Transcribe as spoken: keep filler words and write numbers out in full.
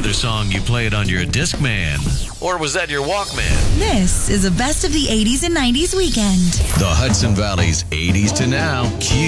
other song you played on your Discman. Or was that your Walkman? This is a best of the eighties and nineties weekend. The Hudson Valley's eighties to now. Q